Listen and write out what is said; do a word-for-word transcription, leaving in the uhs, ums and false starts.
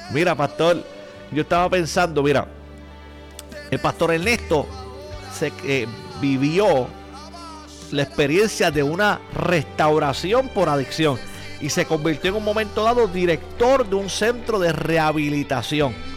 Mira, pastor, yo estaba pensando, mira, el pastor Ernesto se eh, vivió la experiencia de una restauración por adicción y se convirtió en un momento dado director de un centro de rehabilitación.